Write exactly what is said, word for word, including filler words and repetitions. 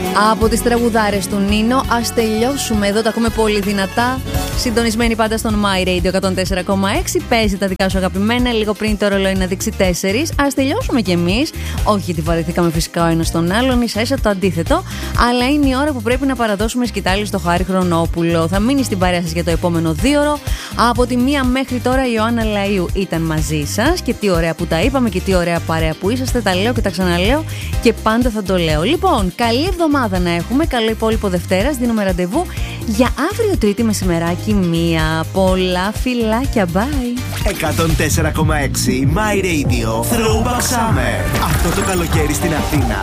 Από τις τραγουδάρες του Νίνο, ας τελειώσουμε εδώ. Τα ακούμε πολύ δυνατά. Συντονισμένοι πάντα στον My Radio εκατόν τέσσερα κόμμα έξι. Παίζει τα δικά σου αγαπημένα. Λίγο πριν το ρολόι να δείξει τέσσερις. Ας τελειώσουμε κι εμείς. Όχι γιατί βαρεθήκαμε φυσικά ο ένας στον άλλον, ίσα ίσα το αντίθετο. Αλλά είναι η ώρα που πρέπει να παραδώσουμε σκητάλη στο Χάρη Χρονόπουλο. Θα μείνει στην παρέα σας για το επόμενο δίωρο. Από τη μία μέχρι τώρα η Ιωάννα Λαΐου ήταν μαζί σας. Και τι ωραία που τα είπαμε και τι ωραία παρέα που είσαστε. Τα λέω και τα ξαναλέω και πάντα θα το λέω. Λοιπόν, καλή εβδομάδα να έχουμε. Καλό υπόλοιπο Δευτέρας. Δίνουμε ραντεβού για αύριο Τρίτη μεσημεράκι μία. Πολλά φιλάκια. Bye. εκατόν τέσσερα κόμμα έξι My Radio Throwback Summer. Αυτό το καλοκαίρι στην Αθήνα